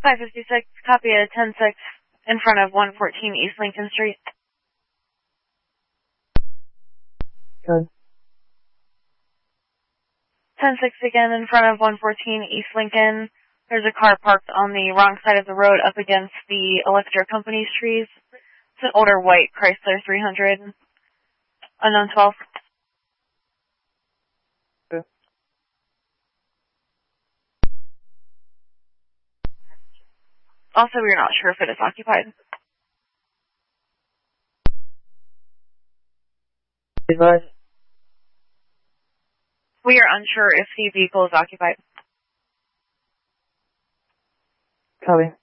556, copy at 10-6 in front of 114 East Lincoln Street. Good. 10-6 again in front of 114 East Lincoln. There's a car parked on the wrong side of the road up against the Electric Company's trees. It's an older white Chrysler 300. Unknown 12. Okay. Also, we're not sure if it is occupied. Advise. We are unsure if the vehicle is occupied. Copy.